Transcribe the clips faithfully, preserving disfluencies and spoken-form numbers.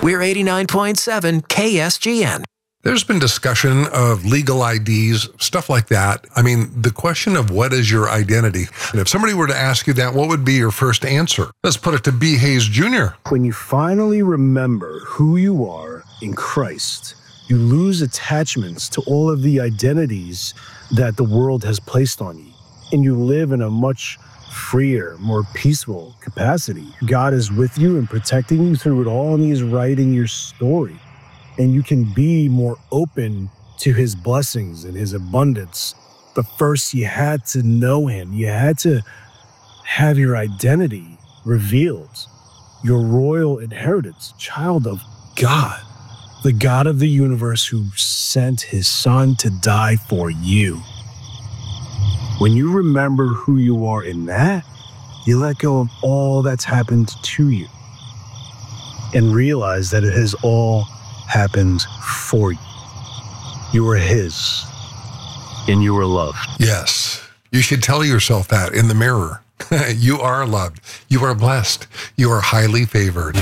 We're eighty-nine point seven K S G N. There's been discussion of legal I Ds, stuff like that. I mean, the question of what is your identity? And if somebody were to ask you that, what would be your first answer? Let's put it to B. Hayes Junior When you finally remember who you are in Christ, you lose attachments to all of the identities that the world has placed on you. And you live in a much freer, more peaceful capacity. God is with you and protecting you through it all, and He's writing your story. And you can be more open to His blessings and His abundance. But first, you had to know Him. You had to have your identity revealed, your royal inheritance, child of God, the God of the universe who sent His Son to die for you. When you remember who you are in that, you let go of all that's happened to you and realize that it has all happened for you. You are His, and you are loved. Yes, you should tell yourself that in the mirror. You are loved. You are blessed. You are highly favored.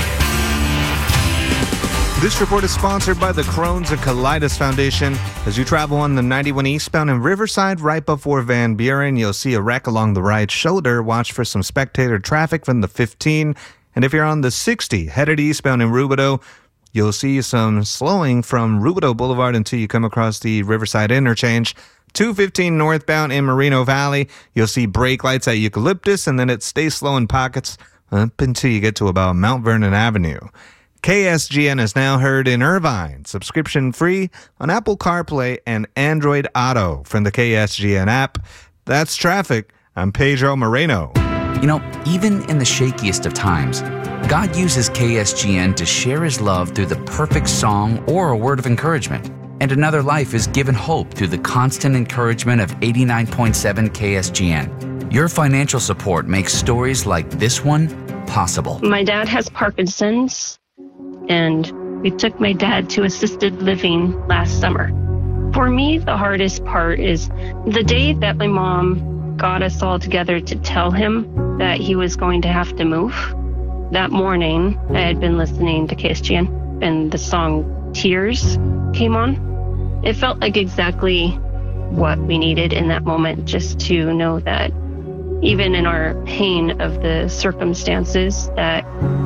This report is sponsored by the Crohn's and Colitis Foundation. As you travel on the ninety-one eastbound in Riverside, right before Van Buren, you'll see a wreck along the right shoulder. Watch for some spectator traffic from the fifteen. And if you're on the sixty, headed eastbound in Rubidoux, you'll see some slowing from Rubidoux Boulevard until you come across the Riverside interchange. two fifteen northbound in Moreno Valley, you'll see brake lights at Eucalyptus, and then it stays slow in pockets up until you get to about Mount Vernon Avenue. K S G N is now heard in Irvine, subscription free on Apple CarPlay and Android Auto from the K S G N app. That's traffic. I'm Pedro Moreno. You know, even in the shakiest of times, God uses K S G N to share His love through the perfect song or a word of encouragement. And another life is given hope through the constant encouragement of eighty-nine point seven K S G N. Your financial support makes stories like this one possible. My dad has Parkinson's, and we took my dad to assisted living last summer. For me, the hardest part is the day that my mom got us all together to tell him that he was going to have to move. That morning, I had been listening to K S G N, and the song Tears came on. It felt like exactly what we needed in that moment, just to know that even in our pain of the circumstances, that